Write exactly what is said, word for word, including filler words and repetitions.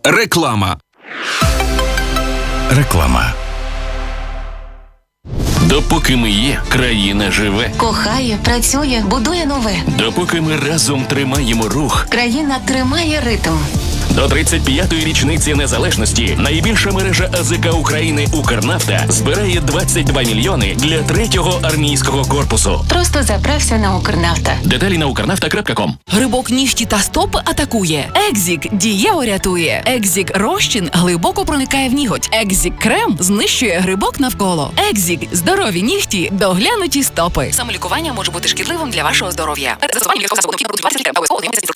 Реклама. Реклама. Допоки ми є, країна живе. Кохає, працює, будує нове. Допоки ми разом тримаємо рух. Країна тримає ритм. До тридцять п'ятої річниці незалежності найбільша мережа АЗК України «Укрнафта» збирає двадцять два мільйони для третього армійського корпусу. Просто заправся на «Укрнафта». Деталі на укрнафта крапка ком. Грибок нігті та стопи атакує. Екзік дієво рятує. Екзік розчин глибоко проникає в ніготь. Екзік крем знищує грибок навколо. Екзік здорові нігті, доглянуті стопи. Самолікування може бути шкідливим для вашого здоров'я. Застосування